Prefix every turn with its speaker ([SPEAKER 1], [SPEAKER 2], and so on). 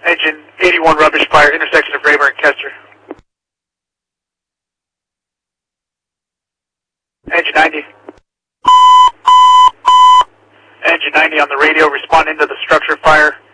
[SPEAKER 1] Engine 81 rubbish fire, intersection of Raymer and Kester. Engine 90. Engine 90 on the radio, respond into the structure fire.